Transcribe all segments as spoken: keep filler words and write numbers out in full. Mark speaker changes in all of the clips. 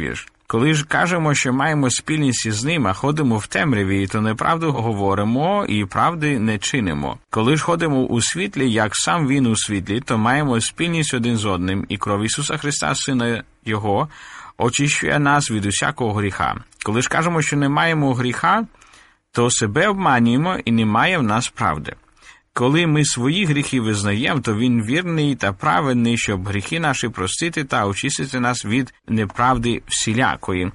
Speaker 1: вірш. Коли ж кажемо, що маємо спільність із ним, а ходимо в темряві, то неправду говоримо і правди не чинимо. Коли ж ходимо у світлі, як сам він у світлі, то маємо спільність один з одним, і кров Ісуса Христа, Сина Його, очищує нас від усякого гріха. Коли ж кажемо, що не маємо гріха, то себе обманюємо і немає в нас правди. Коли ми свої гріхи визнаємо, то він вірний та праведний, щоб гріхи наші простити та очистити нас від неправди всілякої.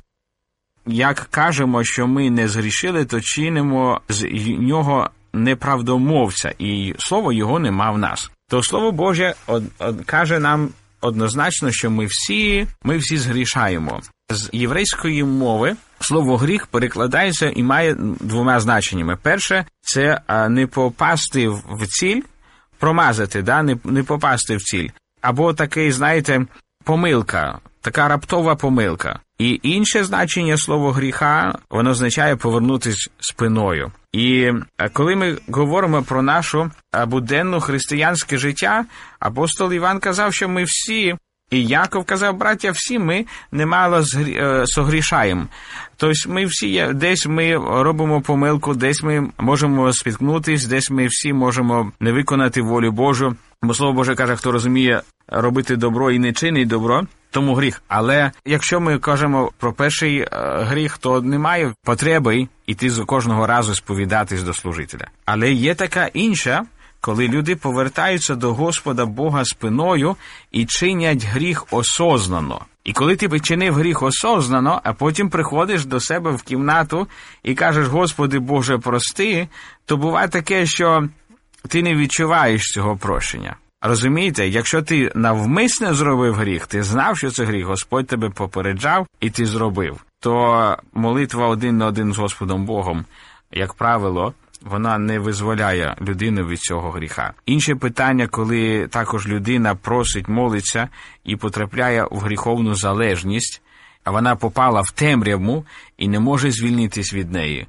Speaker 1: Як кажемо, що ми не згрішили, то чинимо з нього неправдомовця, і слово його нема в нас. То Слово Боже од, од, каже нам однозначно, що ми всі, ми всі згрішаємо. З єврейської мови слово «гріх» перекладається і має двома значеннями. Перше – це не попасти в ціль, промазати, да? не, не попасти в ціль. Або такий, знаєте, помилка, така раптова помилка. І інше значення слова «гріха», воно означає повернутися спиною. І коли ми говоримо про наше буденне християнське життя, апостол Іван казав, що ми всі, і Яков казав, браття, всі ми немало согрішаємо. Тобто ми всі, десь ми робимо помилку, десь ми можемо спіткнутись, десь ми всі можемо не виконати волю Божу. Бо Слово Боже каже, хто розуміє робити добро і не чинить добро, тому гріх. Але якщо ми кажемо про перший гріх, то немає потреби йти кожного разу сповідатись до служителя. Але є така інша, коли люди повертаються до Господа Бога спиною і чинять гріх осознано. І коли ти чинив гріх осознано, а потім приходиш до себе в кімнату і кажеш, Господи Боже, прости, то буває таке, що ти не відчуваєш цього прощення. Розумієте, якщо ти навмисно зробив гріх, ти знав, що це гріх, Господь тебе попереджав і ти зробив, то молитва один на один з Господом Богом, як правило, вона не визволяє людину від цього гріха. Інше питання, коли також людина просить, молиться і потрапляє в гріховну залежність, а вона попала в темряву і не може звільнитись від неї,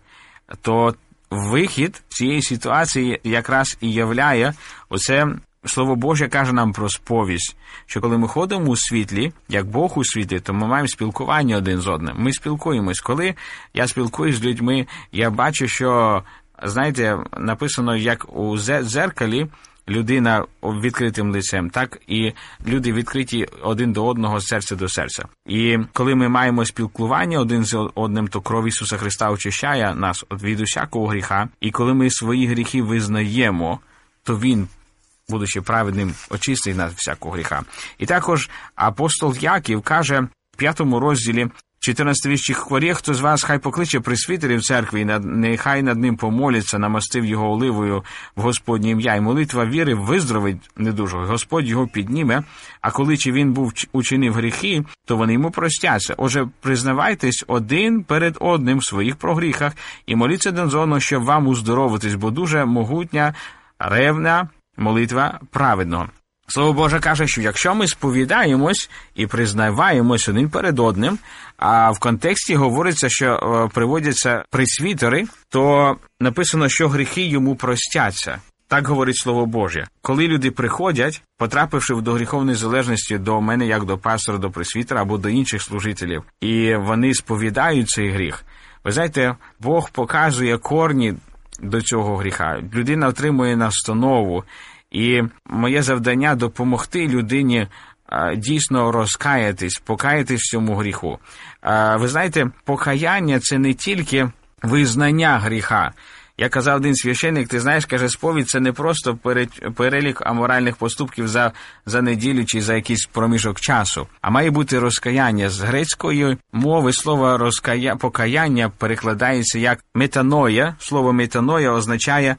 Speaker 1: то вихід цієї ситуації якраз і являє оце Слово Боже каже нам про сповідь, що коли ми ходимо у світлі, як Бог у світлі, то ми маємо спілкування один з одним. Ми спілкуємось. Коли я спілкуюсь з людьми, я бачу, що, знаєте, написано, як у дзеркалі людина відкритим лицем, так і люди відкриті один до одного, з серця до серця. І коли ми маємо спілкування один з одним, то кров Ісуса Христа очищає нас від усякого гріха. І коли ми свої гріхи визнаємо, то Він, будучи праведним, очистить нас від всякого гріха. І також апостол Яків каже в п'ятому розділі, чотирнадцятий вірш, хворі, хто з вас, хай покличе пресвітерів церкви, і над, нехай над ним помоляться, намастив його оливою в Господнє ім'я. І молитва віри виздоровить недужого, Господь його підніме, а коли чи він був учинив гріхи, то вони йому простяться. Отже, признавайтесь один перед одним в своїх прогріхах і моліться один з одного, щоб вам уздоровитись, бо дуже могутня, ревна молитва праведного. Слово Боже каже, що якщо ми сповідаємось і признаваємось один перед одним, а в контексті говориться, що приводяться пресвітери, то написано, що гріхи йому простяться. Так говорить Слово Боже. Коли люди приходять, потрапивши до гріховної залежності до мене, як до пастора, до пресвітера або до інших служителів, і вони сповідають цей гріх, ви знаєте, Бог показує корні до цього гріха. Людина отримує настанову. І моє завдання – допомогти людині а, дійсно розкаятись, покаятись в цьому гріху. А, ви знаєте, покаяння – це не тільки визнання гріха. Я казав, один священник, ти знаєш, каже, сповідь – це не просто перелік аморальних поступків за, за неділю чи за якийсь проміжок часу, а має бути розкаяння. З грецької мови слово розкая... покаяння перекладається як метаноя. Слово метаноя означає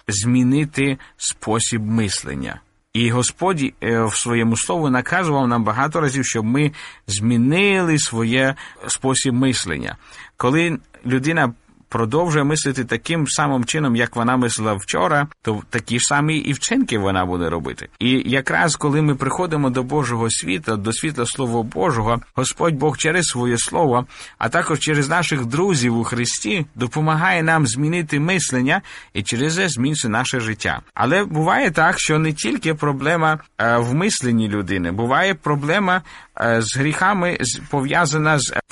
Speaker 1: змінити спосіб мислення. І Господь в своєму слові наказував нам багато разів, щоб ми змінили своє спосіб мислення. Коли людина продовжує мислити таким самим чином, як вона мислила вчора, то такі ж самі і вчинки вона буде робити. І якраз коли ми приходимо до Божого світла, до світла Слова Божого, Господь Бог через своє Слово, а також через наших друзів у Христі, допомагає нам змінити мислення і через це зміниться наше життя. Але буває так, що не тільки проблема е, в мисленні людини, буває проблема е, з гріхами пов'язана з